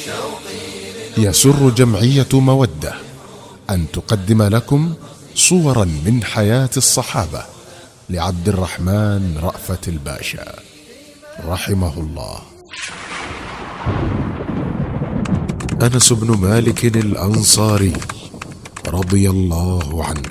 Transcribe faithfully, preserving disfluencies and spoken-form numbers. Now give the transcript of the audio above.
يسر جمعية مودة أن تقدم لكم صورا من حياة الصحابة لعبد الرحمن رأفت الباشا رحمه الله. أنس بن مالك الأنصاري رضي الله عنه